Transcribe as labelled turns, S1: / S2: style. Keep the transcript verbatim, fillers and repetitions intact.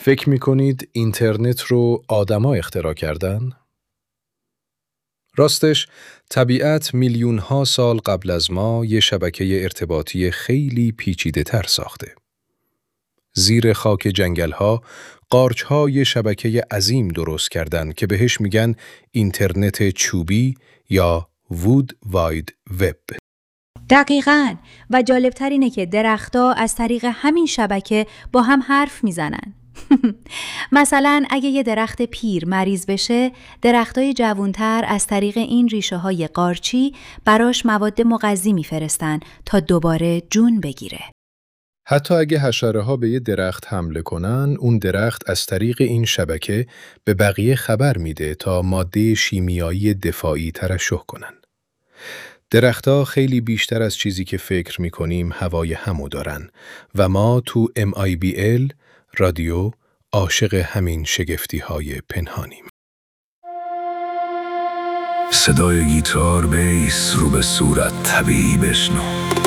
S1: فکر می‌کنید اینترنت رو آدما اختراع کردن؟ راستش، طبیعت میلیون‌ها سال قبل از ما یه شبکه ارتباطی خیلی پیچیده‌تر ساخته. زیر خاک جنگل‌ها، قارچ‌ها یه شبکه عظیم درست کردن که بهش میگن اینترنت چوبی یا وود واید وب.
S2: دقیقاً. و جالبتر اینه که درخت‌ها از طریق همین شبکه با هم حرف میزنن. مثلا اگه یه درخت پیر مریض بشه، درختای جوانتر از طریق این ریشه های قارچی براش مواد مغذی میفرستن تا دوباره جون بگیره.
S1: حتی اگه حشره‌ها به یه درخت حمله کنن، اون درخت از طریق این شبکه به بقیه خبر میده تا ماده شیمیایی دفاعی ترشح کنن. درخت‌ها خیلی بیشتر از چیزی که فکر می‌کنیم هوای همو دارن و ما تو ام آی بی ال رادیو عاشق همین شگفتی‌های پنهانیم.
S3: صدای گیتار بیس رو به صورت طبیعی بشنو.